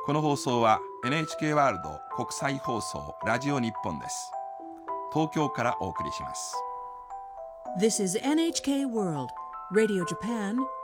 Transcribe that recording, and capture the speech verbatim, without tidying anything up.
この放送は エヌエイチケー ワールド国際放送ラジオ日本です。東京からお送りします。 This is エヌエイチケー World Radio Japan